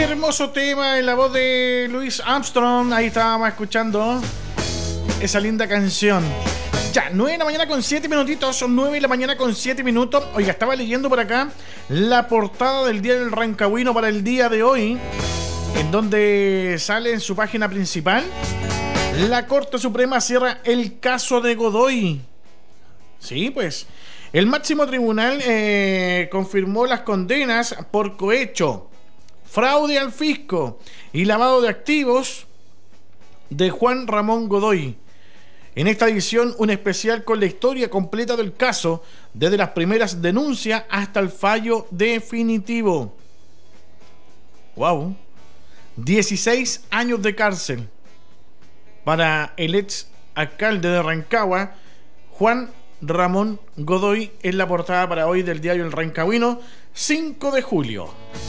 Hermoso tema en la voz de Louis Armstrong. Ahí estábamos escuchando esa linda canción. Ya, 9 de la mañana con 7 minutitos. Son 9 de la mañana con 7 minutos. Oiga, estaba leyendo por acá la portada del Diario del Rancagüino para el día de hoy, en donde sale en su página principal: la Corte Suprema cierra el caso de Godoy. Sí, pues el máximo tribunal confirmó las condenas por cohecho, fraude al fisco y lavado de activos de Juan Ramón Godoy. En esta edición, un especial con la historia completa del caso, desde las primeras denuncias hasta el fallo definitivo. ¡Wow! 16 años de cárcel para el ex alcalde de Rancagua, Juan Ramón Godoy, en la portada para hoy del diario El Rancagüino, 5 de julio.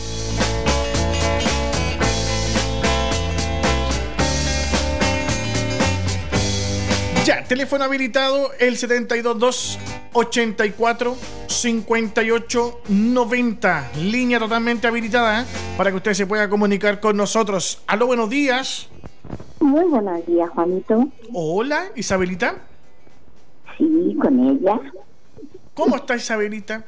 Ya, teléfono habilitado el 722-84-58-90. Línea totalmente habilitada para que usted se pueda comunicar con nosotros. Aló, buenos días. Muy buenos días, Juanito. Hola, Isabelita. Sí, con ella. ¿Cómo está Isabelita?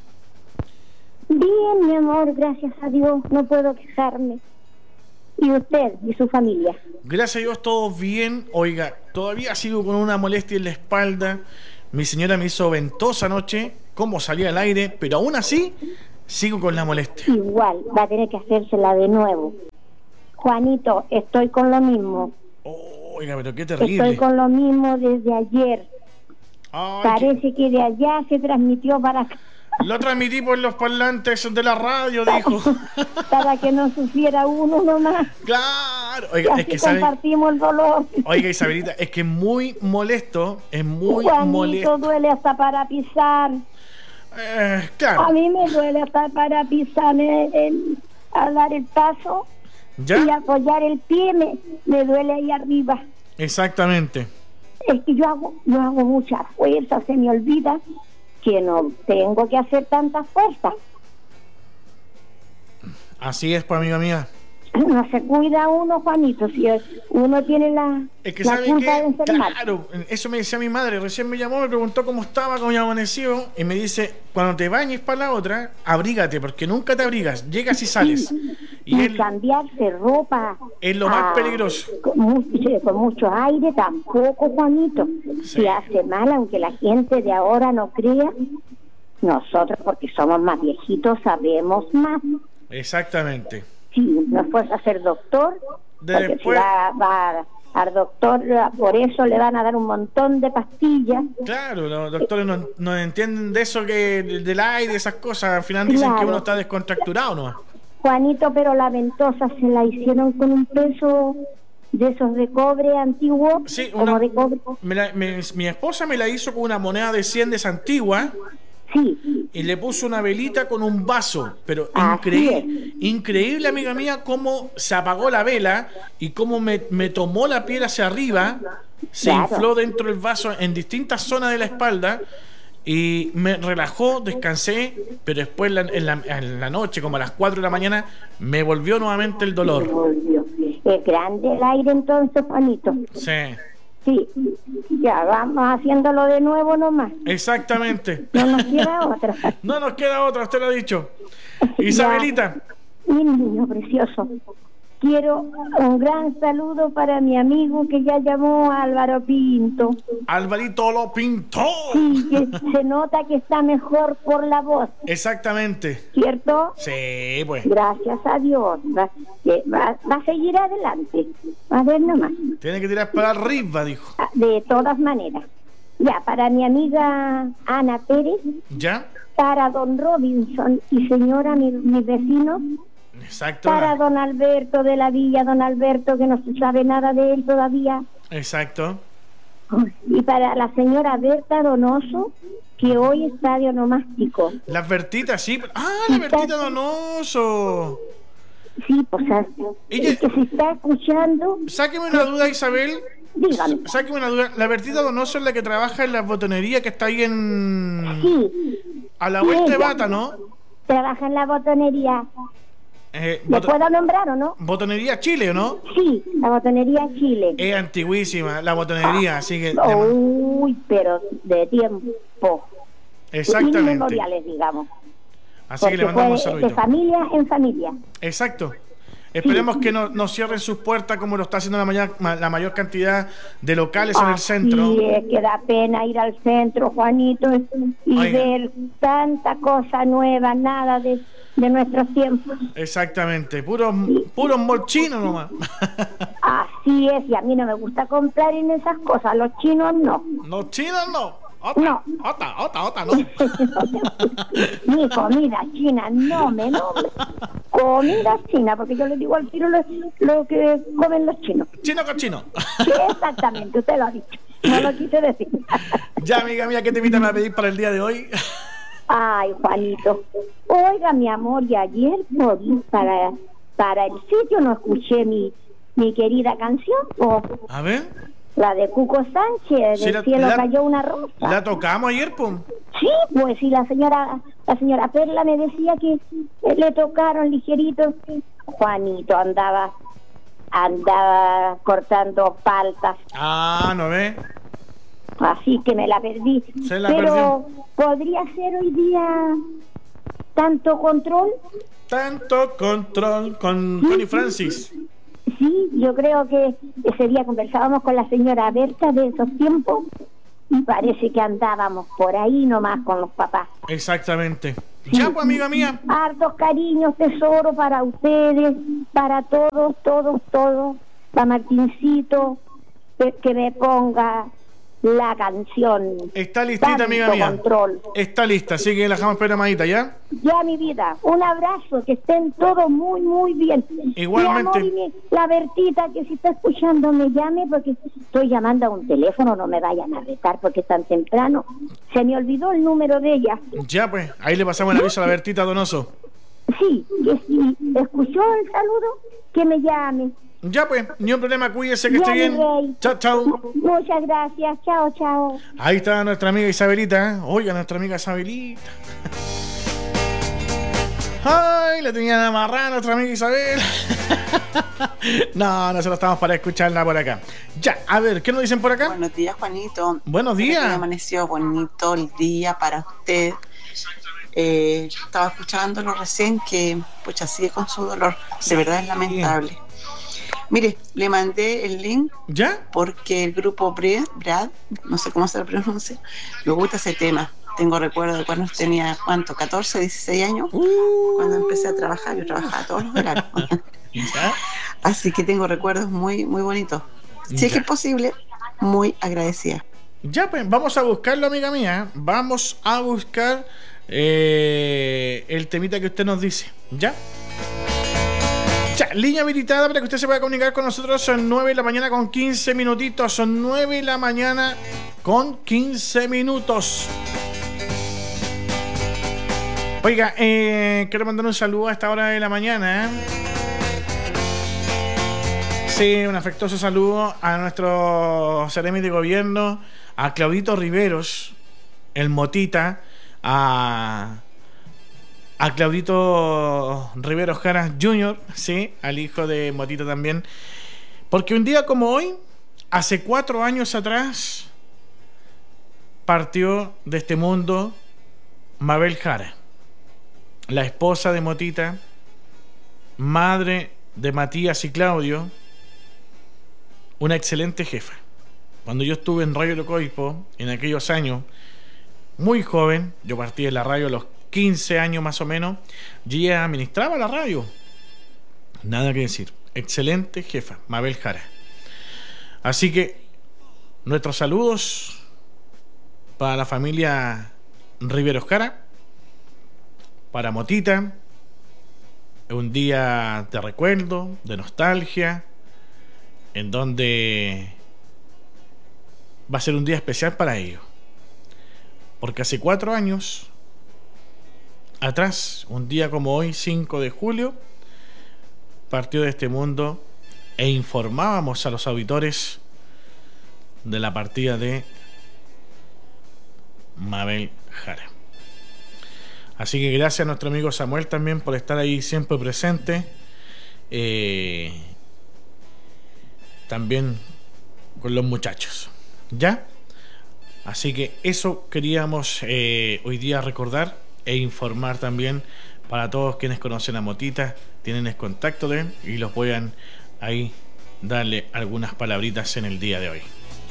Bien, mi amor, gracias a Dios, no puedo quejarme. ¿Y usted y su familia? Gracias a Dios, todos bien. Oiga, todavía sigo con una molestia en la espalda. Mi señora me hizo ventosa anoche, como salía al aire, pero aún así sigo con la molestia. Igual, va a tener que hacérsela de nuevo. Juanito, estoy con lo mismo. Oiga, pero qué terrible. Estoy con lo mismo desde ayer. Ay, parece que de allá se transmitió para acá. Lo transmití por los parlantes de la radio, dijo. Para que no sufriera uno nomás. Claro. Oiga, y así es que compartimos el dolor. Oiga, Isabelita, es que es muy molesto. Es muy Juanito, molesto. Duele hasta para pisar. Claro. A mí me duele hasta para pisar al dar el paso. ¿Ya? Y apoyar el pie me duele ahí arriba. Exactamente. Es que yo hago mucha fuerza, se me olvida que no tengo que hacer tanta fuerza. Así es, pues, amiga mía. No se cuida uno, Juanito, si uno tiene la culpa de enfermar. Claro, eso me decía mi madre. Recién me llamó, me preguntó cómo estaba, cómo había amanecido, y me dice: cuando te bañes para la otra, abrígate, porque nunca te abrigas, llegas y sales. Y cambiarse ropa es lo más peligroso. Con mucho aire tampoco, Juanito. Sí. Si hace mal, aunque la gente de ahora no crea, nosotros, porque somos más viejitos, sabemos más. Exactamente. Sí, no puedes hacer doctor, porque Después... si va al doctor, por eso le van a dar un montón de pastillas. Claro, los doctores no entienden de eso, que del aire, esas cosas. Al final dicen que uno está descontracturado nomás. Juanito, pero la ventosa se la hicieron con un peso de esos de cobre antiguo. Sí, de cobre. Mi esposa me la hizo con una moneda de 100 de esa antigua. Sí. Y le puso una velita con un vaso. Pero increíble, amiga mía, cómo se apagó la vela y cómo me tomó la piel hacia arriba. Se infló dentro del vaso en distintas zonas de la espalda. Y me relajó, descansé. Pero después en la noche, como a las 4 de la mañana, me volvió nuevamente el dolor. Es grande el aire entonces, Juanito. Sí. Sí, ya vamos haciéndolo de nuevo nomás. Exactamente. No nos queda otra. No nos queda otra, usted lo ha dicho. Isabelita. Mi niño precioso. Quiero un gran saludo para mi amigo que ya llamó, Álvaro Pinto. Alvarito lo pintó. Sí, que se nota que está mejor por la voz. Exactamente. ¿Cierto? Sí, pues. Gracias a Dios. Va a seguir adelante. A ver nomás. Tiene que tirar para arriba, dijo. De todas maneras. Ya, para mi amiga Ana Pérez. ¿Ya? Para don Robinson y señora, mis vecinos. Exacto. Para don Alberto de la Villa, don Alberto, que no se sabe nada de él todavía. Exacto. Y para la señora Berta Donoso, que hoy está de onomástico. Las Bertitas, sí. La Bertita Donoso. Sí, pues ella, que se está escuchando. Sáqueme una duda, Isabel. Dígame. Sáqueme una duda. La Bertita Donoso es la que trabaja en la botonería que está ahí Sí. a la vuelta de Bata, ¿no? Trabaja en la botonería. ¿Le puedo nombrar o no? Botonería Chile, ¿o no? Sí, la Botonería Chile. Es antiguísima la botonería, así que... Uy, pero de tiempo. Exactamente. Inmemoriales, digamos. Así que le mandamos un saludito. De familia en familia. Exacto. Esperemos que no cierren sus puertas como lo está haciendo la mayor cantidad de locales en el centro. Sí, es que da pena ir al centro, Juanito, y ver tanta cosa nueva, nada de nuestros tiempos. Exactamente, puros molchinos nomás. Así es, y a mí no me gusta comprar en esas cosas, los chinos no. Los chinos no. No. Ota, no. Ni comida china, no me nombre. Comida china, porque yo le digo al tiro lo que comen los chinos. Chino con chino. Sí, exactamente, usted lo ha dicho. No lo quise decir. Ya, amiga mía, ¿qué te invitan a pedir para el día de hoy? Ay, Juanito. Oiga, mi amor, y ayer para el sitio no escuché mi querida canción. A ver. La de Cuco Sánchez, del cielo cayó una rosa. ¿La tocamos ayer, pum? Sí, pues sí, la señora Perla me decía que le tocaron ligerito. Juanito andaba cortando paltas. Ah, ¿no ve? Así que me la perdí. Pero podría ser hoy día tanto control. Tanto control con Connie Francis. Sí, yo creo que ese día conversábamos con la señora Berta de esos tiempos y parece que andábamos por ahí nomás con los papás. Exactamente. Sí. Ya, pues, amiga mía. Hartos cariños, tesoro para ustedes, para todos, para Martincito, que me ponga la canción. Está listita, amiga mía. Control. Está lista, así que la dejamos programadita, ¿ya? Ya, mi vida. Un abrazo, que estén todos muy, muy bien. Igualmente. Mi amor, la Bertita, que si está escuchando, me llame, porque estoy llamando a un teléfono, no me vayan a retar porque es tan temprano. Se me olvidó el número de ella. Ya, pues, ahí le pasamos el aviso a la Bertita Donoso. Sí, que si escuchó el saludo, que me llame. Ya, pues, ni un problema, cuídese, que esté bien. Chao, chao. Muchas gracias, chao, chao. Ahí está nuestra amiga Isabelita, ¿eh? Oiga, nuestra amiga Isabelita. Ay, la tenían amarrada nuestra amiga Isabel. No, nosotros estamos para escucharla por acá. Ya, a ver, ¿qué nos dicen por acá? Buenos días, Juanito. Buenos días. Amaneció bonito el día para usted. Estaba escuchándolo recién, que pucha, sigue con su dolor. De verdad es lamentable. Mire, le mandé el link. ¿Ya? Porque el grupo Brad, no sé cómo se lo pronuncia, me gusta ese tema. Tengo recuerdo de cuando tenía, ¿cuánto? 14, 16 años. Cuando empecé a trabajar, yo trabajaba todos los veranos. ¿Ya? Así que tengo recuerdos muy, muy bonitos. Si es que es posible, muy agradecida. Ya, pues, vamos a buscarlo, amiga mía. Vamos a buscar el temita que usted nos dice. ¿Ya? Ya, línea habilitada para que usted se pueda comunicar con nosotros. Son 9 de la mañana con 15 minutitos. Son 9 de la mañana con 15 minutos. Oiga, quiero mandar un saludo a esta hora de la mañana. Sí, un afectuoso saludo a nuestro seremi de gobierno, a Claudito Riveros, el Motita, a Claudito Riveros Jara Jr., sí, al hijo de Motita también. Porque un día como hoy, hace 4 años atrás, partió de este mundo Mabel Jara, la esposa de Motita, madre de Matías y Claudio, una excelente jefa. Cuando yo estuve en Radio Locoipo, en aquellos años, muy joven, yo partí de la radio a los 15 años más o menos, y ella administraba la radio. Nada que decir. Excelente jefa, Mabel Jara. Así que nuestros saludos para la familia Riveros Jara, para Motita. Un día de recuerdo, de nostalgia, en donde va a ser un día especial para ellos. Porque hace 4 años atrás, un día como hoy, 5 de julio, partió de este mundo e informábamos a los auditores de la partida de Mabel Jara. Así que gracias a nuestro amigo Samuel también por estar ahí siempre presente. También con los muchachos. ¿Ya? Así que eso queríamos hoy día recordar e informar también para todos quienes conocen a Motita, tienen el contacto de él y los puedan ahí darle algunas palabritas en el día de hoy.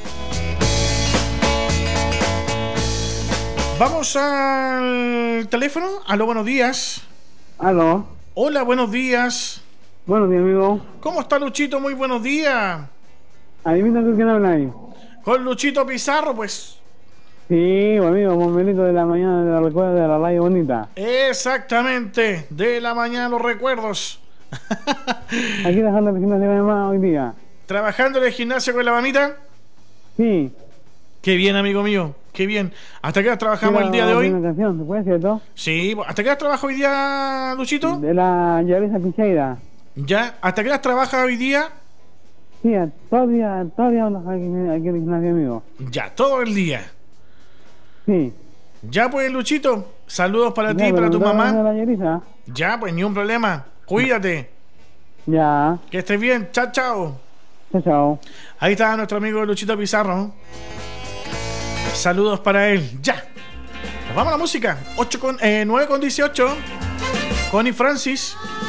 Vamos al teléfono. Aló, buenos días. Aló. Hola, buenos días. Buenos días, amigo. ¿Cómo está Luchito? Muy buenos días. Adivina con quién habla ahí. Con Luchito Pizarro, pues. Sí, amigo, bomberito de la mañana de la recuerda de la radio bonita. Exactamente, de la mañana los recuerdos. Aquí dejando el gimnasio de mi mamá hoy día. ¿Trabajando en el gimnasio con la mamita? Sí. Qué bien, amigo mío, qué bien. ¿Hasta qué hora trabajamos el día de hoy? Una canción, ¿se puede, cierto? Sí, ¿hasta qué hora trabaja hoy día, Luchito? De la Yarisa Picheira. ¿Ya? ¿Hasta qué hora trabaja hoy día? Sí, todo el día ando aquí en el gimnasio, amigo. Ya, todo el día. Sí. Ya, pues, Luchito, saludos para Ya, ti y para tu pero mamá. ¿no la Yarisa? Ya, pues, ni un problema. Cuídate. Ya. Que estés bien. Chao, chao. Chao, chao. Ahí está nuestro amigo Luchito Pizarro. Saludos para él. Ya. Nos vamos a la música. 9:18. Connie Francis.